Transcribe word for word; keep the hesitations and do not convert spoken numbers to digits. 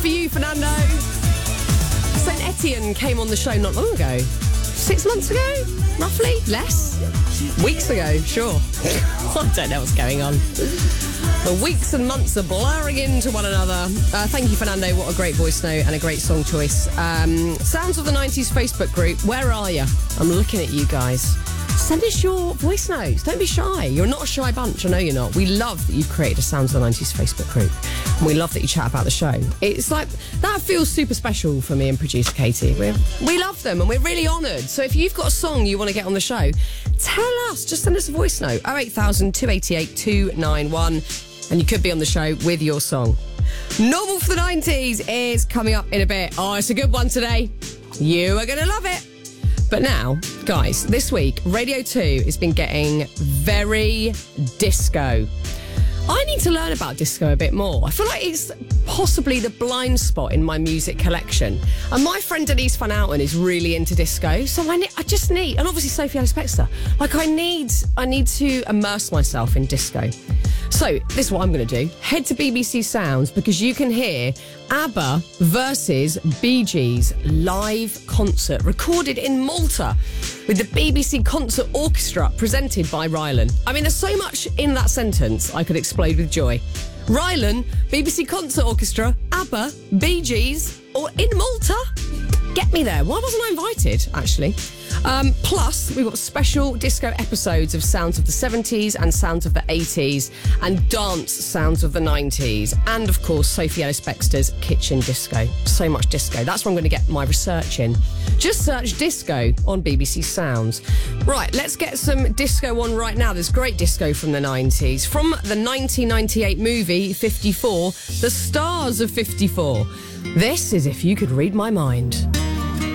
for you, Fernando. Saint Etienne came on the show not long ago. Six months ago, roughly? Less? Weeks ago, sure. I don't know what's going on. The weeks and months are blurring into one another. Uh, thank you, Fernando. What a great voice note and a great song choice. Um, Sounds of the nineties Facebook group. Where are you? I'm looking at you guys. Send us your voice notes. Don't be shy. You're not a shy bunch. I know you're not. We love that you've created a Sounds of the nineties Facebook group. And we love that you chat about the show. It's like, that feels super special for me and producer Katie. We're, we love them and we're really honoured. So if you've got a song you want to get on the show, tell us. Just send us a voice note. oh eight thousand, two eight eight, two nine one. And you could be on the show with your song. Normal for the nineties is coming up in a bit. Oh, it's a good one today. You are going to love it. But now, guys, this week, Radio two has been getting very disco. I need to learn about disco a bit more. I feel like it's possibly the blind spot in my music collection. And my friend Denise Van Outen is really into disco, so I, ne- I just need, and obviously Sophie Ellis-Bextor, like I need, I need to immerse myself in disco. So this is what I'm going to do. Head to B B C Sounds because you can hear ABBA versus Bee Gees live concert recorded in Malta with the B B C Concert Orchestra presented by Rylan. I mean, there's so much in that sentence I could explode with joy. Rylan, B B C Concert Orchestra, ABBA, Bee Gees, or in Malta? Get me there. Why wasn't I invited, actually? Um, plus, we've got special disco episodes of Sounds of the seventies and Sounds of the eighties and dance sounds of the nineties. And, of course, Sophie Ellis-Bextor's Kitchen Disco. So much disco. That's where I'm going to get my research in. Just search disco on B B C Sounds. Right, let's get some disco on right now. There's great disco from the nineties. From the nineteen ninety-eight movie fifty-four, The Stars of fifty-four. This is If You Could Read My Mind.